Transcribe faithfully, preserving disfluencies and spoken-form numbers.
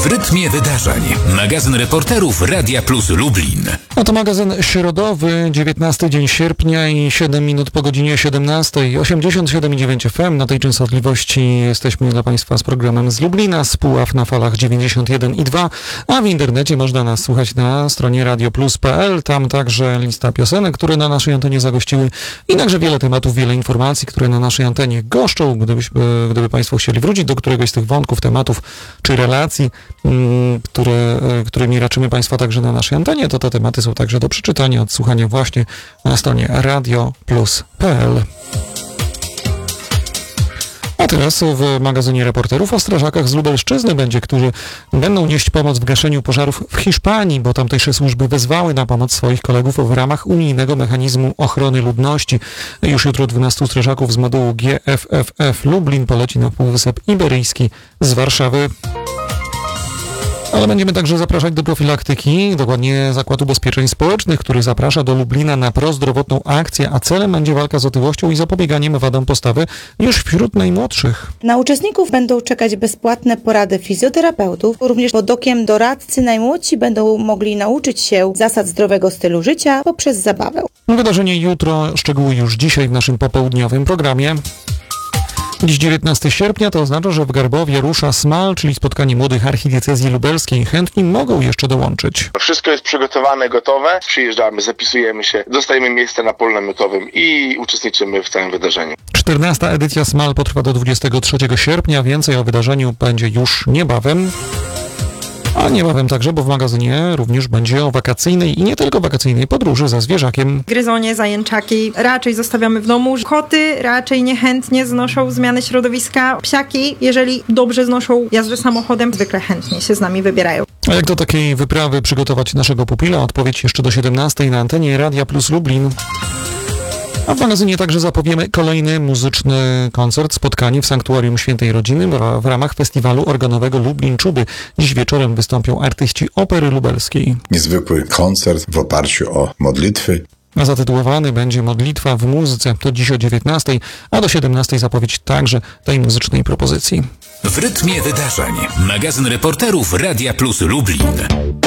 W rytmie wydarzeń. Magazyn reporterów Radia Plus Lublin. No to magazyn środowy, dziewiętnasty dzień sierpnia i siedem minut po godzinie siedemnastej. osiemdziesiąt siedem i dziewięć F M. Na tej częstotliwości jesteśmy dla Państwa z programem z Lublina, z Puław na falach dziewięćdziesiąt jeden i dwa, a w internecie można nas słuchać na stronie radioplus kropka p l. Tam także lista piosenek, które na naszej antenie zagościły i także wiele tematów, wiele informacji, które na naszej antenie goszczą. Gdybyśmy, gdyby Państwo chcieli wrócić do któregoś z tych wątków, tematów czy relacji, które, którymi raczymy Państwa także na naszej antenie, to te tematy są także do przeczytania, odsłuchania właśnie na stronie radioplus kropka p l. A teraz w magazynie reporterów o strażakach z Lubelszczyzny będzie, którzy będą nieść pomoc w gaszeniu pożarów w Hiszpanii, bo tamtejsze służby wezwały na pomoc swoich kolegów w ramach unijnego mechanizmu ochrony ludności. Już jutro dwunastu strażaków z modułu G F F F Lublin poleci na Półwysep Iberyjski z Warszawy. Ale będziemy także zapraszać do profilaktyki, dokładnie Zakład Ubezpieczeń Społecznych, który zaprasza do Lublina na prozdrowotną akcję, a celem będzie walka z otyłością i zapobieganiem wadom postawy już wśród najmłodszych. Na uczestników będą czekać bezpłatne porady fizjoterapeutów, również pod okiem doradcy najmłodsi będą mogli nauczyć się zasad zdrowego stylu życia poprzez zabawę. Wydarzenie jutro, szczegóły już dzisiaj w naszym popołudniowym programie. Dziś dziewiętnastego sierpnia, to oznacza, że w Garbowie rusza SMAL, czyli spotkanie młodych archidiecezji lubelskiej. Chętni mogą jeszcze dołączyć. Wszystko jest przygotowane, gotowe. Przyjeżdżamy, zapisujemy się, dostajemy miejsce na polu namiotowym i uczestniczymy w całym wydarzeniu. czternasta edycja SMAL potrwa do dwudziestego trzeciego sierpnia. Więcej o wydarzeniu będzie już niebawem. A niebawem także, bo w magazynie również będzie o wakacyjnej i nie tylko wakacyjnej podróży za zwierzakiem. Gryzonie, zajęczaki raczej zostawiamy w domu. Koty raczej niechętnie znoszą zmiany środowiska. Psiaki, jeżeli dobrze znoszą jazdę samochodem, zwykle chętnie się z nami wybierają. A jak do takiej wyprawy przygotować naszego pupila? Odpowiedź jeszcze do siedemnastej na antenie Radia Plus Lublin. A w magazynie także zapowiemy kolejny muzyczny koncert, spotkanie w Sanktuarium Świętej Rodziny w ramach festiwalu organowego Lublin Czuby. Dziś wieczorem wystąpią artyści Opery Lubelskiej. Niezwykły koncert w oparciu o modlitwy. Zatytułowany będzie Modlitwa w muzyce. To dziś o dziewiętnastej, a do siedemnastej zapowiedź także tej muzycznej propozycji. W rytmie wydarzeń. Magazyn reporterów Radia Plus Lublin.